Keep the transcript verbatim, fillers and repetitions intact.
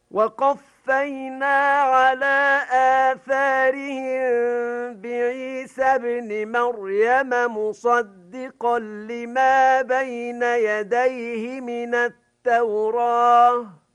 وقفينا على آثارهم بعيسى ابن مريم مصدقا لما بين يديه من التوراة